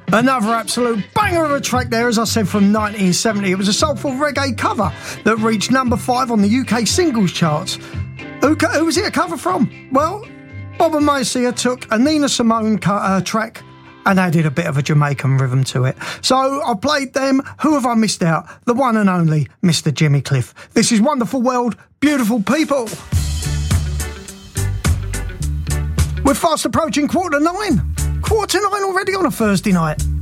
Another absolute banger of a track there, as I said, from 1970. It was a soulful reggae cover that reached number 5 on the UK singles charts. Who was it a cover from? Well, Bob and Marcia took a Nina Simone track and added a bit of a Jamaican rhythm to it. So I played them. Who have I missed out? The one and only Mr. Jimmy Cliff. This is Wonderful World, Beautiful People. We're fast approaching 9:15. 9:15 already on a Thursday night.